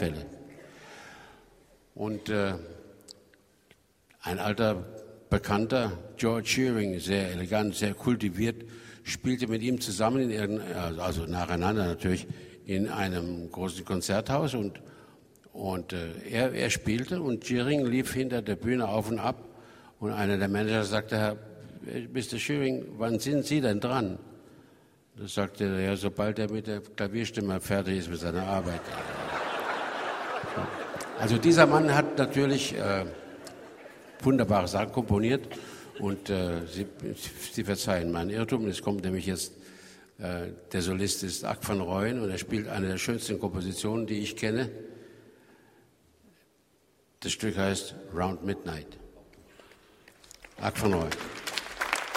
Einfälle. Und ein alter Bekannter, George Shearing, sehr elegant, sehr kultiviert, spielte mit ihm zusammen, also nacheinander natürlich, in einem großen Konzerthaus. Und er spielte und Shearing lief hinter der Bühne auf und ab. Und einer der Manager sagte, Mr. Shearing, wann sind Sie denn dran? Da sagte er, ja, sobald er mit der Klavierstimme fertig ist mit seiner Arbeit. Also dieser Mann hat natürlich wunderbare Sachen komponiert und Sie verzeihen meinen Irrtum, es kommt nämlich jetzt, der Solist ist Ak van Rooyen und er spielt eine der schönsten Kompositionen, die ich kenne. Das Stück heißt Round Midnight. Ak van Rooyen.